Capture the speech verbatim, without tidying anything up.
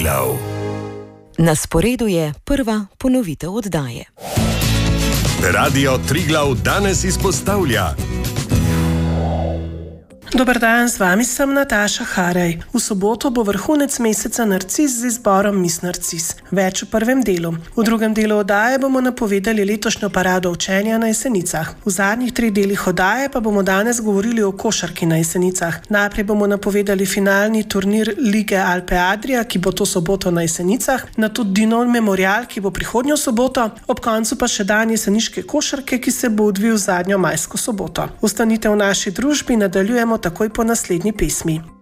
Triglav. Na sporedu je prva ponovitev oddaje. Radio Triglav danes izpostavlja. Dober dan, z vami sem Nataša Harej. V soboto bo vrhunec meseca Narcis z izborom Miss Narcis. Več v prvem delu. V drugem delu oddaje bomo napovedali letošnjo parado učenja na Jesenicah. V zadnjih treh delih oddaje pa bomo danes govorili o košarki na Jesenicah. Najprej bomo napovedali finalni turnir Lige Alpe Adria, ki bo to soboto na Jesenicah, nato Dinov Memorial, ki bo prihodnjo soboto, ob koncu pa še dan jeseniške košarke, ki se bo odvil zadnjo majsko soboto. Ostanite v naši družbi, nadaljujemo takoj po naslednji pesmi.